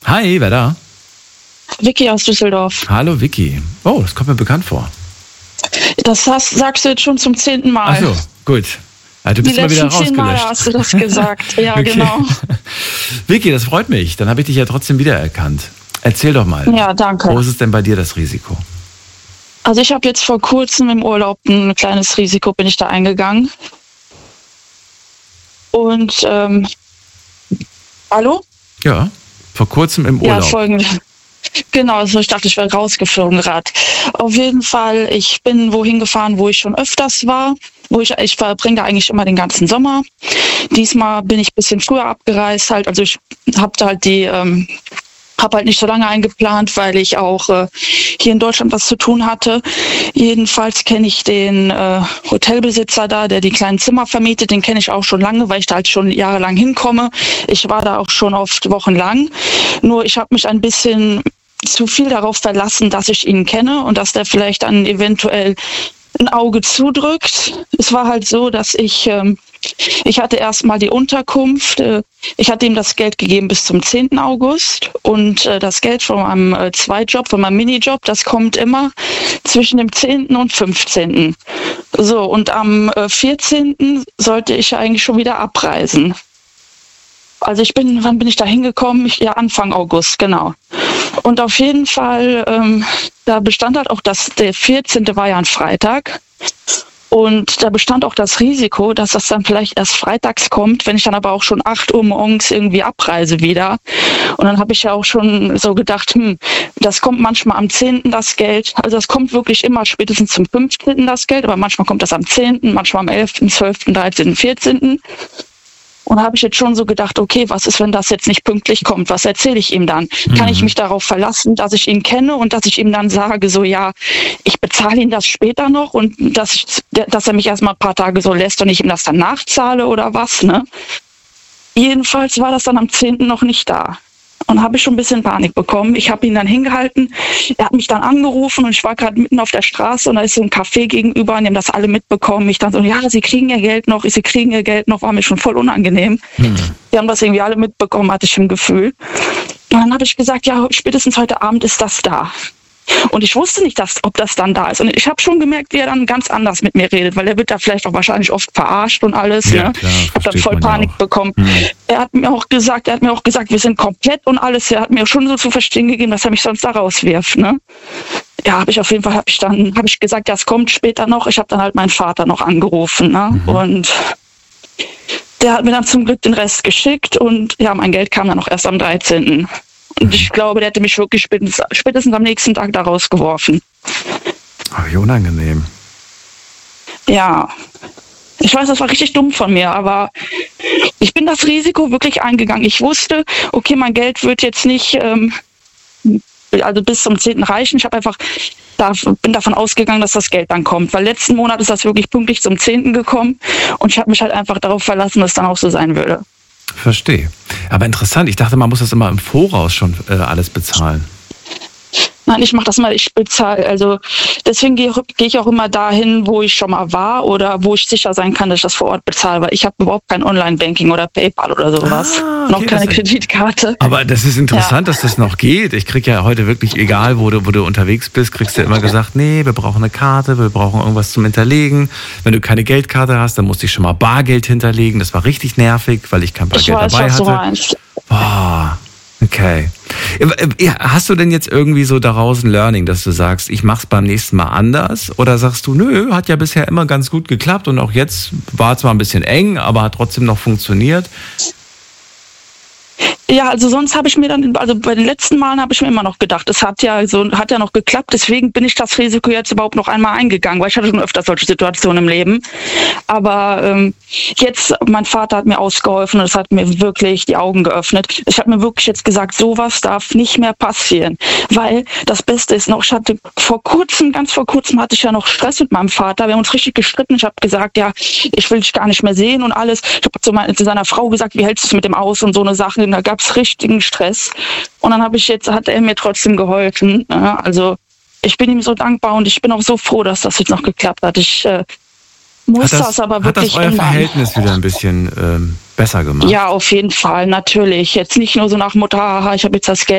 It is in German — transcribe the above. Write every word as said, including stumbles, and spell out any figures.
Hi, wer da? Vicky aus Düsseldorf. Hallo Vicky. Oh, das kommt mir bekannt vor. Das hast, sagst du jetzt schon zum zehnten Mal. Ach so, gut. Ja, du bist Die mal wieder letzten zehn Mal rausgelöscht. hast du das gesagt. Ja, Okay. genau. Vicky, das freut mich. Dann habe ich dich ja trotzdem wiedererkannt. Erzähl doch mal. Ja, danke. Wo ist es denn bei dir das Risiko? Also ich habe jetzt vor kurzem im Urlaub ein kleines Risiko, bin ich da eingegangen. Und, ähm, hallo? Ja, vor kurzem im Ja, Urlaub. folgende. Genau, also ich dachte, ich wäre rausgeflogen gerade. Auf jeden Fall, ich bin wohin gefahren, wo ich schon öfters war. Wo ich, ich verbringe da eigentlich immer den ganzen Sommer. Diesmal bin ich ein bisschen früher abgereist halt. Also ich habe da halt die, ähm, habe halt nicht so lange eingeplant, weil ich auch äh, hier in Deutschland was zu tun hatte. Jedenfalls kenne ich den äh, Hotelbesitzer da, der die kleinen Zimmer vermietet. Den kenne ich auch schon lange, weil ich da halt schon jahrelang hinkomme. Ich war da auch schon oft wochenlang. Nur ich habe mich ein bisschen zu viel darauf verlassen, dass ich ihn kenne und dass der vielleicht dann eventuell ein Auge zudrückt. Es war halt so, dass ich, ähm, ich hatte erstmal die Unterkunft, äh, ich hatte ihm das Geld gegeben bis zum zehnten August und äh, das Geld von meinem äh, Zweitjob, von meinem Minijob, das kommt immer zwischen dem zehnten und fünfzehnten So, und am äh, vierzehnten sollte ich eigentlich schon wieder abreisen. Also ich bin, wann bin ich da hingekommen? Ich, ja, Anfang August, genau. Und auf jeden Fall, ähm, da bestand halt auch, dass der vierzehnte war ja ein Freitag. Und da bestand auch das Risiko, dass das dann vielleicht erst freitags kommt, wenn ich dann aber auch schon acht Uhr morgens irgendwie abreise wieder. Und dann habe ich ja auch schon so gedacht, hm, das kommt manchmal am zehnten das Geld. Also das kommt wirklich immer spätestens zum fünfzehnten das Geld, aber manchmal kommt das am zehnten, manchmal am elften, zwölften, dreizehnten, vierzehnten Und da habe ich jetzt schon so gedacht, okay, was ist, wenn das jetzt nicht pünktlich kommt? Was erzähle ich ihm dann? Mhm. Kann ich mich darauf verlassen, dass ich ihn kenne und dass ich ihm dann sage, so ja, ich bezahle ihn das später noch und dass, ich, dass er mich erstmal ein paar Tage so lässt und ich ihm das dann nachzahle oder was, ne? Jedenfalls war das dann am zehnten noch nicht da. Und habe ich schon ein bisschen Panik bekommen. Ich habe ihn dann hingehalten. Er hat mich dann angerufen und ich war gerade mitten auf der Straße und da ist so ein Café gegenüber und die haben das alle mitbekommen. Ich dachte so, ja, sie kriegen ihr Geld noch, sie kriegen ihr Geld noch, war mir schon voll unangenehm. Mhm. Die haben das irgendwie alle mitbekommen, hatte ich im Gefühl. Und dann habe ich gesagt, ja, spätestens heute Abend ist das da. Und ich wusste nicht, dass, ob das dann da ist. Und ich habe schon gemerkt, wie er dann ganz anders mit mir redet, weil er wird da vielleicht auch wahrscheinlich oft verarscht und alles. Ja, ne? klar, ich habe dann voll Panik auch. bekommen. Hm. Er hat mir auch gesagt, er hat mir auch gesagt, wir sind komplett und alles. Er hat mir schon so zu verstehen gegeben, dass er mich sonst da rauswirft. Ne? Ja, habe ich auf jeden Fall, habe ich dann, habe ich gesagt, ja, es kommt später noch. Ich habe dann halt meinen Vater noch angerufen. Ne? Mhm. Und der hat mir dann zum Glück den Rest geschickt und ja, mein Geld kam dann auch erst am dreizehnten Und ich glaube, der hätte mich wirklich spätestens, spätestens am nächsten Tag da rausgeworfen. Ach, wie unangenehm. Ja, ich weiß, das war richtig dumm von mir, aber ich bin das Risiko wirklich eingegangen. Ich wusste, okay, mein Geld wird jetzt nicht ähm, also bis zum zehnten reichen. Ich habe einfach, da, bin davon ausgegangen, dass das Geld dann kommt. Weil letzten Monat ist das wirklich pünktlich zum zehnten gekommen und ich habe mich halt einfach darauf verlassen, dass es dann auch so sein würde. Verstehe. Aber interessant, ich dachte, man muss das immer im Voraus schon äh, alles bezahlen. Nein, ich mache das mal, ich bezahle, also deswegen gehe geh ich auch immer dahin, wo ich schon mal war oder wo ich sicher sein kann, dass ich das vor Ort bezahle, weil ich habe überhaupt kein Online-Banking oder PayPal oder sowas, ah, okay, noch keine das Kreditkarte. Aber das ist interessant, ja, dass das noch geht. Ich kriege ja heute wirklich, egal wo du, wo du unterwegs bist, kriegst du immer gesagt, nee, wir brauchen eine Karte, wir brauchen irgendwas zum Hinterlegen. Wenn du keine Geldkarte hast, dann musste ich schon mal Bargeld hinterlegen. Das war richtig nervig, weil ich kein Bargeld ich weiß, dabei was hatte. Du meinst. Boah. Okay. Hast du denn jetzt irgendwie so daraus ein Learning, dass du sagst, ich mach's beim nächsten Mal anders? Oder sagst du, nö, hat ja bisher immer ganz gut geklappt und auch jetzt war zwar ein bisschen eng, aber hat trotzdem noch funktioniert? Ja, also sonst habe ich mir dann, also bei den letzten Malen habe ich mir immer noch gedacht, es hat ja so, hat ja noch geklappt, deswegen bin ich das Risiko jetzt überhaupt noch einmal eingegangen, weil ich hatte schon öfter solche Situationen im Leben. Aber ähm, jetzt, mein Vater hat mir ausgeholfen und es hat mir wirklich die Augen geöffnet. Ich habe mir wirklich jetzt gesagt, sowas darf nicht mehr passieren, weil das Beste ist noch, ich hatte vor kurzem, ganz vor kurzem hatte ich ja noch Stress mit meinem Vater, wir haben uns richtig gestritten, ich habe gesagt, ja, ich will dich gar nicht mehr sehen und alles. Ich habe zu, mein, zu seiner Frau gesagt, wie hältst du es mit dem aus und so eine Sache, da gab es richtigen Stress. Und dann habe ich jetzt, hat er mir trotzdem geholfen. Ja, also ich bin ihm so dankbar und ich bin auch so froh, dass das jetzt noch geklappt hat. Ich äh, muss das, das aber wirklich ändern. Hat das euer ändern. Verhältnis wieder ein bisschen ähm, besser gemacht? Ja, auf jeden Fall, natürlich. Jetzt nicht nur so nach Mutter, haha, ich habe jetzt das Geld.